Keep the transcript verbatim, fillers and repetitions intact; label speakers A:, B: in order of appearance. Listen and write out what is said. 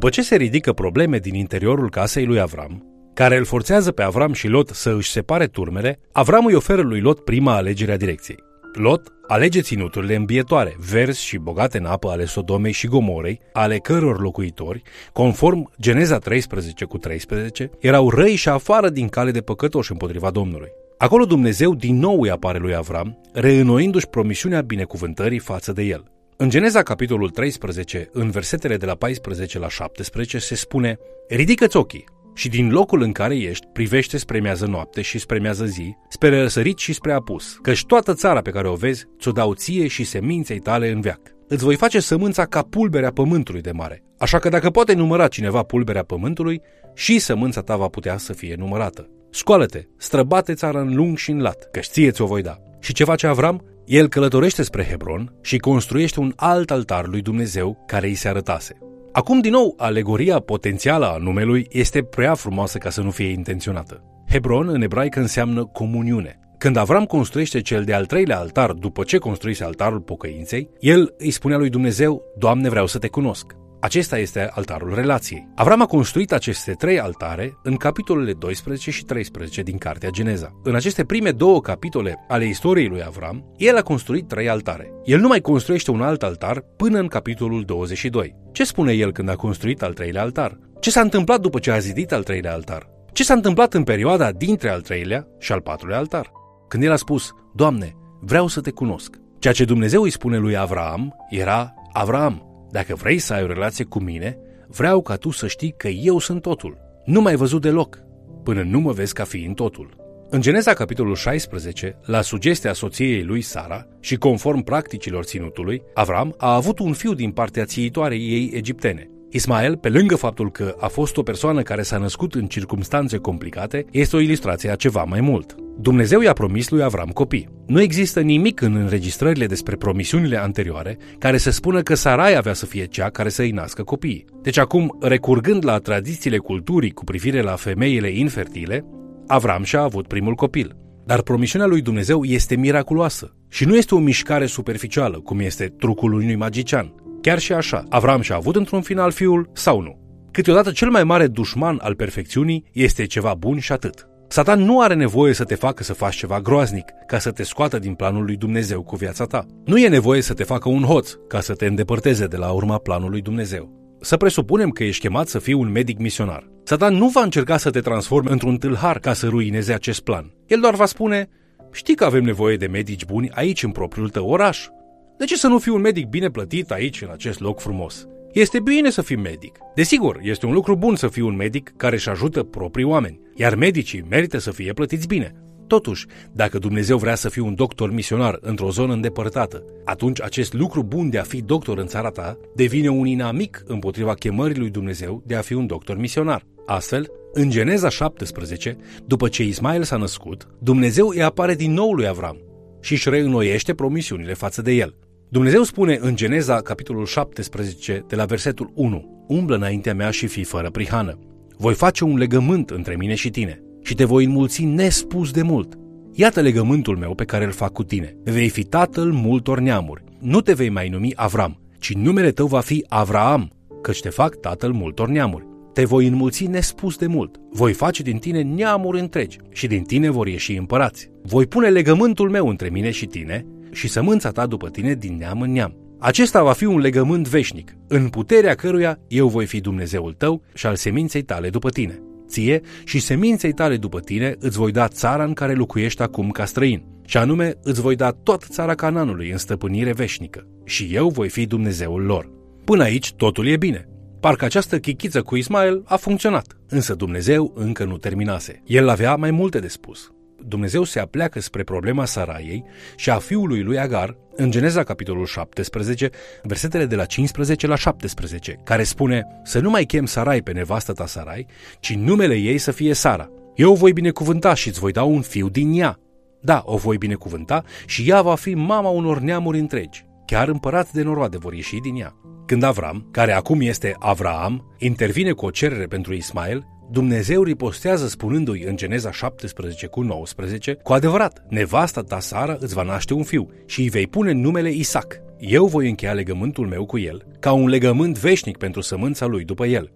A: După ce se ridică probleme din interiorul casei lui Avram, care îl forțează pe Avram și Lot să își separe turmele, Avram îi oferă lui Lot prima alegere a direcției. Lot alege ținuturile îmbietoare, verzi și bogate în apă ale Sodomei și Gomorei, ale căror locuitori, conform Geneza treisprezece cu treisprezece, erau răi și afară din cale de păcătoși împotriva Domnului. Acolo Dumnezeu din nou îi apare lui Avram, reînnoindu-și promisiunea binecuvântării față de el. În Geneza capitolul treisprezece, în versetele de la paisprezece la șaptesprezece, se spune: ridică-ți ochii și din locul în care ești privește spre miază noapte și spre miază zi, spre răsărit și spre apus, căci toată țara pe care o vezi ți-o dau ție și seminței tale în veac. Îți voi face sămânța ca pulberea pământului de mare, așa că dacă poate număra cineva pulberea pământului, și sămânța ta va putea să fie numărată. Scoală-te, străbate țara în lung și în lat, căci ție ți-o voi da. Și ce face Avram? El călătorește spre Hebron și construiește un alt altar lui Dumnezeu care îi se arătase. Acum, din nou, alegoria potențială a numelui este prea frumoasă ca să nu fie intenționată. Hebron, în ebraică, înseamnă comuniune. Când Avram construiește cel de-al treilea altar după ce construise altarul pocăinței, el îi spunea lui Dumnezeu: Doamne, vreau să te cunosc. Acesta este altarul relației. Avram a construit aceste trei altare în capitolele doisprezece și treisprezece din cartea Geneza. În aceste prime două capitole ale istoriei lui Avram, el a construit trei altare. El nu mai construiește un alt altar până în capitolul douăzeci și doi. Ce spune el când a construit al treilea altar? Ce s-a întâmplat după ce a zidit al treilea altar? Ce s-a întâmplat în perioada dintre al treilea și al patrulea altar? Când el a spus: Doamne, vreau să te cunosc. Ceea ce Dumnezeu îi spune lui Avram era: Avram, dacă vrei să ai o relație cu mine, vreau ca tu să știi că eu sunt totul. Nu m-ai văzut deloc, până nu mă vezi ca fiind totul. În Geneza capitolul șaisprezece, la sugestia soției lui Sara și conform practicilor ținutului, Avram a avut un fiu din partea țiitoarei ei egiptene. Ismael, pe lângă faptul că a fost o persoană care s-a născut în circumstanțe complicate, este o ilustrație a ceva mai mult. Dumnezeu i-a promis lui Avram copii. Nu există nimic în înregistrările despre promisiunile anterioare care să spună că Sarai avea să fie cea care să îi nască copiii. Deci acum, recurgând la tradițiile culturii cu privire la femeile infertile, Avram și-a avut primul copil. Dar promisiunea lui Dumnezeu este miraculoasă și nu este o mișcare superficială, cum este trucul unui magician. Chiar și așa, Avram și-a avut într-un final fiul sau nu? Câteodată cel mai mare dușman al perfecțiunii este ceva bun și atât. Satan nu are nevoie să te facă să faci ceva groaznic ca să te scoată din planul lui Dumnezeu cu viața ta. Nu e nevoie să te facă un hoț ca să te îndepărteze de la urma planului lui Dumnezeu. Să presupunem că ești chemat să fii un medic misionar. Satan nu va încerca să te transforme într-un tâlhar ca să ruineze acest plan. El doar va spune: știi că avem nevoie de medici buni aici în propriul tău oraș. De ce să nu fii un medic bine plătit aici, în acest loc frumos? Este bine să fii medic. Desigur, este un lucru bun să fii un medic care își ajută proprii oameni, iar medicii merită să fie plătiți bine. Totuși, dacă Dumnezeu vrea să fii un doctor misionar într-o zonă îndepărtată, atunci acest lucru bun de a fi doctor în țara ta devine un inamic împotriva chemării lui Dumnezeu de a fi un doctor misionar. Astfel, în Geneza șaptesprezece, după ce Ismael s-a născut, Dumnezeu îi apare din nou lui Avram și își reînnoiește promisiunile față de el. Dumnezeu spune în Geneza, capitolul șaptesprezece, de la versetul unu: umblă înaintea mea și fii fără prihană. Voi face un legământ între mine și tine și te voi înmulți nespus de mult. Iată legământul meu pe care îl fac cu tine. Vei fi tatăl multor neamuri. Nu te vei mai numi Avram, ci numele tău va fi Avraam, căci te fac tatăl multor neamuri. Te voi înmulți nespus de mult. Voi face din tine neamuri întregi și din tine vor ieși împărați. Voi pune legământul meu între mine și tine și sămânța ta după tine din neam în neam. Acesta va fi un legământ veșnic, în puterea căruia eu voi fi Dumnezeul tău și al seminței tale după tine. Ție și seminței tale după tine îți voi da țara în care locuiești acum ca străin, și anume îți voi da toată țara Canaanului în stăpânire veșnică, și eu voi fi Dumnezeul lor. Până aici totul e bine. Parcă această chichiță cu Ismael a funcționat, însă Dumnezeu încă nu terminase. El avea mai multe de spus. Dumnezeu se apleacă spre problema Saraiei și a fiului lui Agar în Geneza capitolul șaptesprezece, versetele de la cincisprezece la șaptesprezece, care spune: să nu mai chem Sarai pe nevastă ta Sarai, ci numele ei să fie Sara. Eu o voi binecuvânta și îți voi da un fiu din ea. Da, o voi binecuvânta și ea va fi mama unor neamuri întregi. Chiar împărați de noroade vor ieși din ea. Când Avram, care acum este Avraam, intervine cu o cerere pentru Ismael, Dumnezeu ripostează spunându-i în Geneza șaptesprezece cu nouăsprezece: cu adevărat, nevasta ta Sara îți va naște un fiu și îi vei pune numele Isaac. Eu voi încheia legământul meu cu el ca un legământ veșnic pentru sămânța lui după el.